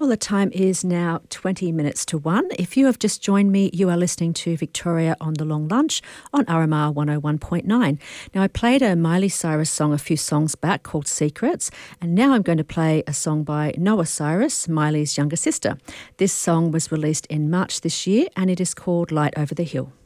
the time is now 20 minutes to 1. If you have just joined me, you are listening to Victoria on the Long Lunch on RMR 101.9. Now, I played a Miley Cyrus song a few songs back called Secrets, and now I'm going to play a song by Noah Cyrus, Miley's younger sister. This song was released in March this year, and it is called Light Over the Hill.